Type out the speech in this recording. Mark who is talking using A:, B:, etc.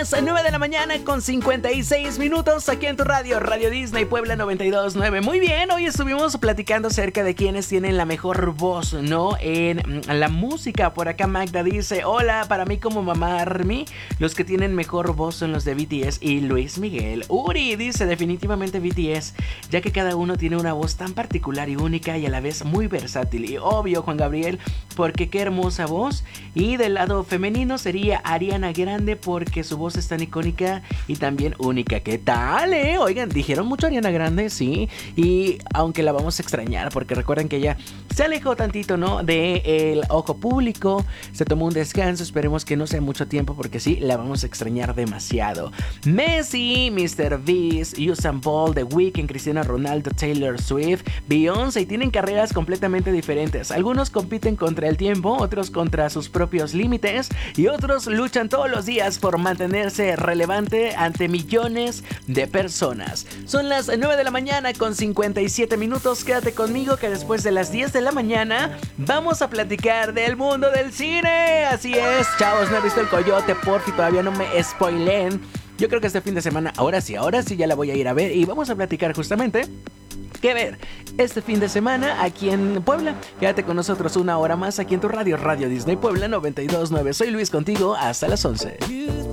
A: las 9 de la mañana con 56 minutos aquí en tu radio, Radio Disney Puebla 92.9. Muy bien, hoy estuvimos platicando acerca de quienes tienen la mejor voz, ¿no? En la música. Por acá Magda dice: hola, para mí como mamá Army, los que tienen mejor voz son los de BTS y Luis Miguel. Uri dice: definitivamente BTS, ya que cada uno tiene una voz tan particular y única y a la vez muy versátil. Y obvio Juan Gabriel, porque qué hermosa voz. Y del lado femenino sería Ariana Grande, porque su voz es tan icónica y también única. ¿Qué tal, Oigan, dijeron mucho Ariana Grande, sí. Y aunque la vamos a extrañar, porque recuerden que ella se alejó tantito, ¿no? Del ojo público, se tomó un descanso. Esperemos que no sea mucho tiempo, porque sí, la vamos a extrañar demasiado. Messi, Mr. Beast, Usain Bolt, The Weeknd, Cristiano Ronaldo, Taylor Swift, Beyoncé tienen carreras completamente diferentes. Algunos compiten contra el tiempo, otros contra sus propios límites y otros luchan todos los días por mantenerse relevante ante millones de personas. Son las 9 de la mañana con 57 minutos. Quédate conmigo que después de las 10 de la mañana vamos a platicar del mundo del cine. Así es, chavos, no he visto El Coyote, porfi, todavía no me spoileen. Yo creo que este fin de semana, ahora sí ya la voy a ir a ver y vamos a platicar justamente qué ver este fin de semana aquí en Puebla. Quédate con nosotros una hora más aquí en tu radio, Radio Disney Puebla 92.9. Soy Luis contigo hasta las 11.